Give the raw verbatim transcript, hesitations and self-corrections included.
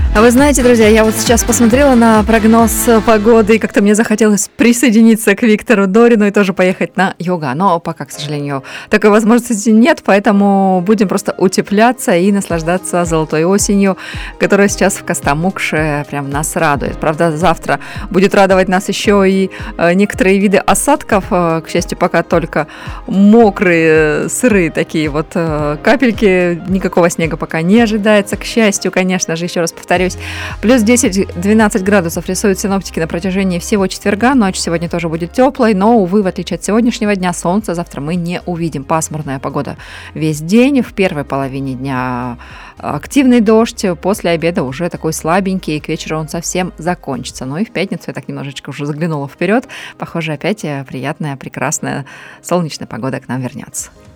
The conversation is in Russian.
А вы знаете, друзья, я вот сейчас посмотрела на прогноз погоды, и как-то мне захотелось присоединиться к Виктору Дорину и тоже поехать на йога. Но пока, к сожалению, такой возможности нет, поэтому будем просто утепляться и наслаждаться золотой осенью, которая сейчас в Костомукше прям нас радует. Правда, завтра будет радовать нас еще и некоторые виды осадков, к счастью, пока только мокрые, сырые такие вот капельки, никакого снега пока не ожидается, к счастью, конечно же, еще раз повторяю. Плюс десять-двенадцать градусов рисуют синоптики на протяжении всего четверга. Ночь сегодня тоже будет теплой, но, увы, в отличие от сегодняшнего дня, солнца завтра мы не увидим. Пасмурная погода весь день. В первой половине дня активный дождь, после обеда уже такой слабенький, и к вечеру он совсем закончится. Ну и в пятницу я так немножечко уже заглянула вперед. Похоже, опять приятная, прекрасная солнечная погода к нам вернется.